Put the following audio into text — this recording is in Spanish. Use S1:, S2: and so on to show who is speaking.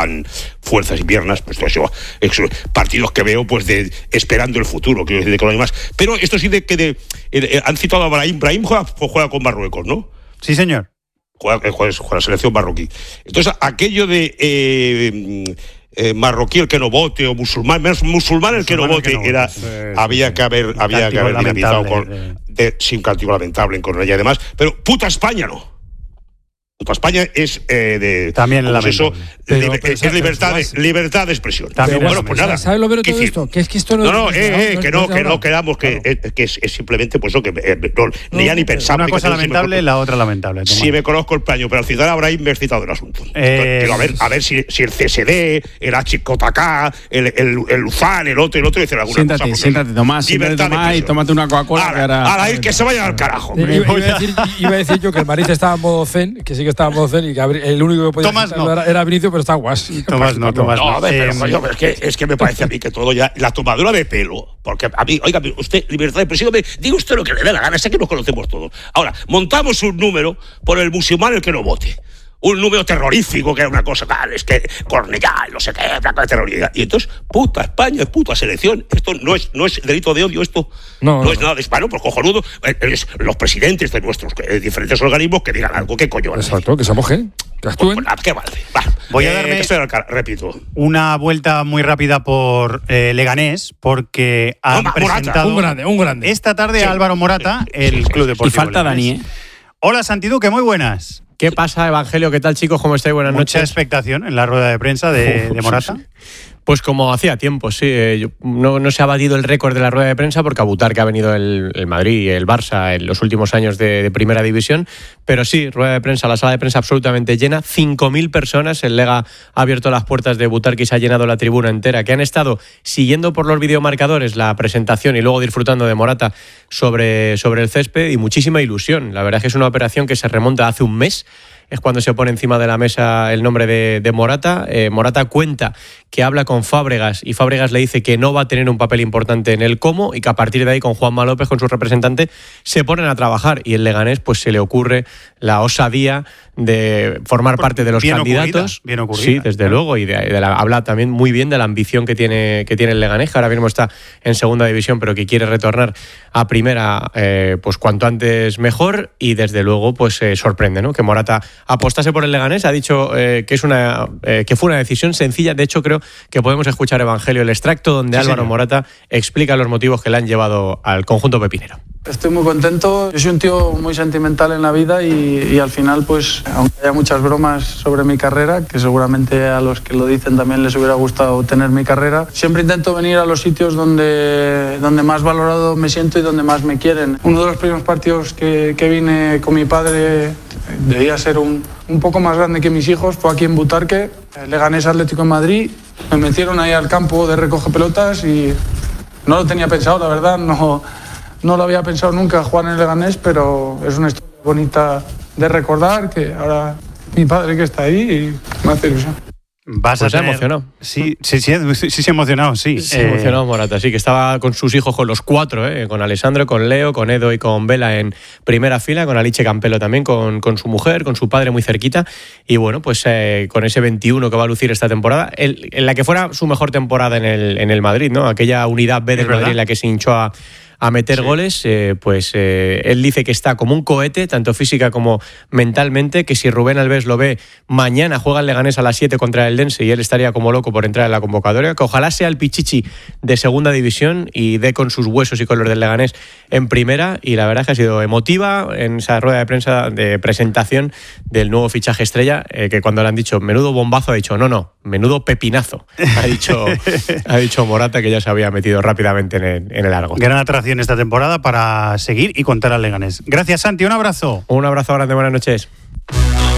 S1: faltan fuerzas y piernas, pues eso, partidos que veo pues de esperando el futuro, quiero decir, de con los demás. Pero esto sí han citado a Brahim juega con Marruecos, ¿no?
S2: Sí, señor.
S1: Juega la selección marroquí. Entonces, aquello de marroquí el que no vote, o musulmán el que no vote, había que haber dinamizado sin castigo lamentable con ella y demás, pero puta España no. Puta España es
S2: también
S1: eso, es libertad de expresión.
S3: También,
S1: bueno, pues nada.
S3: ¿Sabes lo peor de todo esto? Que es que esto no
S1: quedamos, que es simplemente pues eso, que ya ni pensamos.
S2: Una cosa lamentable, la otra lamentable.
S1: Sí, me conozco el paño, pero al citar a Brahim me he citado el asunto. Quiero a ver si el CSD, el HKK, el UFAN, el otro, dicen alguna cosa.
S4: Siéntate, Tomás, y tómate una Coca-Cola.
S1: Que se vayan al carajo.
S3: Iba a decir yo que el Madrid estaba en modo zen, que sí que estaba en modo zen y que el único que podía era Vinicius, pero está guas.
S2: Tomás no.
S1: A ver, es que me parece a mí que todo ya, la tomadura de pelo, porque a mí, oiga, usted, libertad de expresión, diga usted lo que le dé la gana, sé que nos conocemos todos. Ahora, montamos un número por el musulmán el que no vote. Un número terrorífico, que era una cosa tal, es que Cornellá, no sé qué, placa de terrorismo. Y entonces, puta España, puta selección. Esto no es delito de odio, esto no es nada de hispano, pues cojonudo. Los presidentes de nuestros diferentes organismos que digan algo, ¿qué coño?
S3: Exacto, que somos gente. Que actúen.
S1: ¿Qué vale?
S2: Voy a darme,
S1: repito,
S2: una vuelta muy rápida por Leganés, porque han presentado
S3: un grande.
S2: esta tarde a Álvaro Morata, el Club Deportivo.
S4: Y falta Dani,
S2: Hola, Santiduque, muy buenas.
S5: ¿Qué pasa, Evangelio? ¿Qué tal, chicos? ¿Cómo estáis? Buenas noches.
S2: Mucha expectación en la rueda de prensa de Morata.
S5: Sí. Pues como hacía tiempo, sí. No se ha batido el récord de la rueda de prensa porque a Butarque ha venido el Madrid y el Barça en los últimos años de Primera División. Pero sí, rueda de prensa, la sala de prensa absolutamente llena. 5.000 personas. El Lega ha abierto las puertas de Butarque y se ha llenado la tribuna entera, que han estado siguiendo por los videomarcadores la presentación y luego disfrutando de Morata sobre el césped, y muchísima ilusión. La verdad es que es una operación que se remonta hace un mes. Es cuando se pone encima de la mesa el nombre de Morata. Morata cuenta que habla con Fábregas y Fábregas le dice que no va a tener un papel importante en el cómo, y que a partir de ahí con Juanma López, con su representante, se ponen a trabajar, y el Leganés pues se le ocurre la osadía de formar parte de los bien candidatos.
S2: Bien ocurrida.
S5: Sí, desde luego, y habla también muy bien de la ambición que tiene el Leganés, que ahora mismo está en segunda división, pero que quiere retornar a primera pues cuanto antes mejor, y desde luego pues sorprende, ¿no?, que Morata apostase por el Leganés. Ha dicho que fue una decisión sencilla. De hecho, creo que podemos escuchar, Evangelio, el extracto donde Álvaro Morata explica los motivos que le han llevado al conjunto pepinero.
S6: Estoy muy contento. Yo soy un tío muy sentimental en la vida y al final, pues, aunque haya muchas bromas sobre mi carrera, que seguramente a los que lo dicen también les hubiera gustado tener mi carrera, siempre intento venir a los sitios donde más valorado me siento y donde más me quieren. Uno de los primeros partidos que vine con mi padre, debía ser un poco más grande que mis hijos, fue aquí en Butarque, Leganés Atlético de Madrid. Me metieron ahí al campo de recoge pelotas y no lo tenía pensado, la verdad, no lo había pensado nunca jugar en el Leganés, pero es una historia bonita de recordar, que ahora mi padre que está ahí, y me hace ilusión.
S5: Se emocionó.
S2: Sí, se ha emocionado, sí.
S5: Se emocionó Morata, sí, que estaba con sus hijos, con los cuatro, con Alessandro, con Leo, con Edo y con Vela en primera fila, con Alice Campelo también, con su mujer, con su padre muy cerquita, y bueno, pues con ese 21 que va a lucir esta temporada, en la que fuera su mejor temporada en el Madrid, ¿no? Aquella unidad B del Madrid en la que se hinchó a meter goles, él dice que está como un cohete, tanto física como mentalmente, que si Rubén Alves lo ve, mañana juega el Leganés a las 7 contra el Dense y él estaría como loco por entrar en la convocatoria, que ojalá sea el Pichichi de segunda división y dé con sus huesos y con los del Leganés en primera. Y la verdad es que ha sido emotiva en esa rueda de prensa de presentación del nuevo fichaje estrella, que cuando le han dicho menudo bombazo, ha dicho no, menudo pepinazo, ha dicho Morata, que ya se había metido rápidamente en el Argo.
S2: Gran atracción esta temporada para seguir y contar al Leganés. Gracias, Santi, un abrazo.
S5: Un abrazo grande, buenas noches.